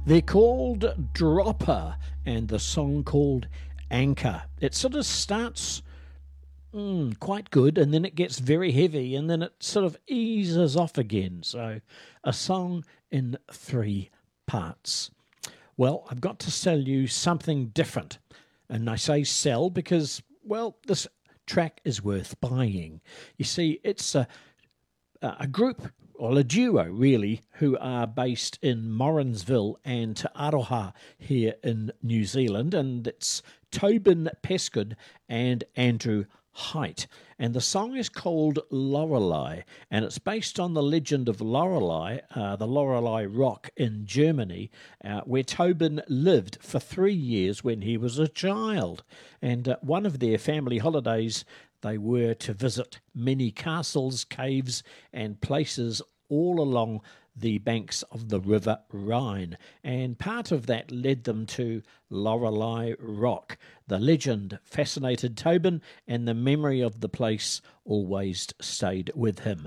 They're called Dropper, and the song called Anchor. It sort of starts quite good, and then it gets very heavy, and then it sort of eases off again. So a song in three parts. Well, I've got to sell you something different. And I say sell because, well, this track is worth buying. You see, it's a group, or a duo really, who are based in Morrinsville and Te Aroha here in New Zealand, and it's Tobin Peskud and Andrew Height. And the song is called Lorelei, and it's based on the legend of Lorelei, the Lorelei Rock in Germany, where Tobin lived for 3 years when he was a child. And one of their family holidays, they were to visit many castles, caves, and places all along the banks of the River Rhine, and part of that led them to Lorelei Rock. The legend fascinated Tobin, and the memory of the place always stayed with him.